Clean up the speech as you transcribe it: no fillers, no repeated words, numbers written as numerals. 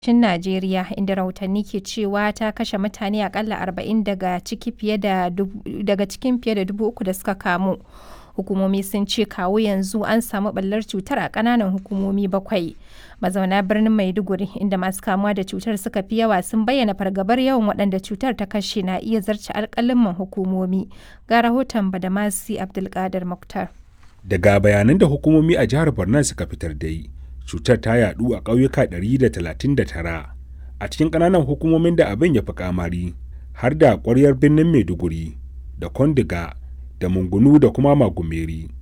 Cin Najeriya, inda rahotanni ke cewa ta kashe mutane akalla 40 daga cikin fiye da 3,000 da suka kamu. Hukumomi sun ce kawo yanzu an samu ɓallar cutar a ƙananan hukumomi 7. Mazauna birnin Maiduguri, inda masu kamuwa da cutar suka fi yawa, sun bayyana fargabar yawan waɗanda cutar ta kashe na iya zarce alƙaluman hukumomi. Ga rahoton Badamasi Abdulkadir Mukhtar. Daga bayanan da hukumomi a jihar Borno suka fitar dai, cutar ta yadu a ƙauyuka 139 a cikin ƙananan hukumomin da abin ya fi kamari, har da ƙwaryar birnin Maiduguri da Kondiga da Mungunu da kuma Magumeri.